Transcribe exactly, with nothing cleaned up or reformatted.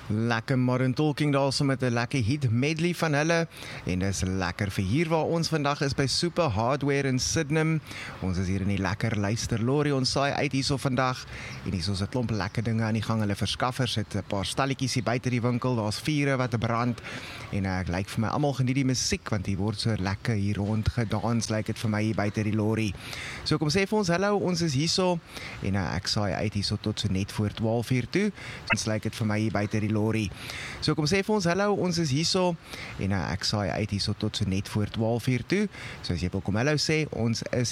Lekker Modern Talking daar so met 'n lekker hit medley van hulle en dis lekker vir hier waar ons vandag is by Super Hardware in Sydenham. Ons is hier in die lekker luisterlorry, ons saai uit hierso vandag en hier is ons 'n klomp lekker dinge aan die gang. Hulle verskaffers het 'n paar stalletjies hier buite die winkel, daar's vure wat brand en ek uh, lyk vir my almal geniet die musiek want hier word so lekker hier rond gedans, lyk dit vir my hier buite die lorry. So kom sê vir ons hallo, ons is hierso en uh, ek saai uit hierso tot so net voor twaalf uur toe. Ons lyk dit vir my hier buite die lorry. So kom sê vir ons hallo, ons is hierso en uh, ek saai uit hierso tot so net voor twaalf uur toe. So as jy wil kom hallo sê, ons is